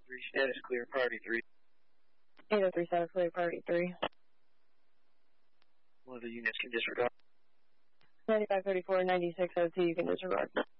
3 status clear, priority 3. 803 status clear, priority 3. One of the units can disregard. 9534, 9602, you can disregard.